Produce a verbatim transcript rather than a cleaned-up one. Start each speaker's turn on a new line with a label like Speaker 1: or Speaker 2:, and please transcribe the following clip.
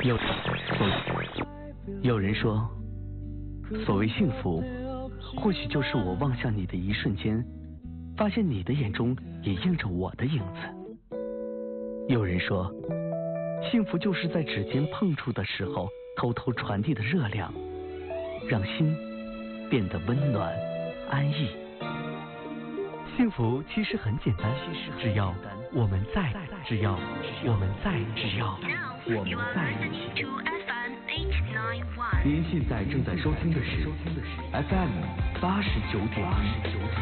Speaker 1: 有有人说，所谓幸福，或许就是我望向你的一瞬间，发现你的眼中也映着我的影子。有人说，幸福就是在指尖碰触的时候，偷偷传递的热量，让心变得温暖安逸。幸福其实很简单，只要我们在，只要我们在，只要我们在一起。您现在正在收听的是 F M 八十九点一。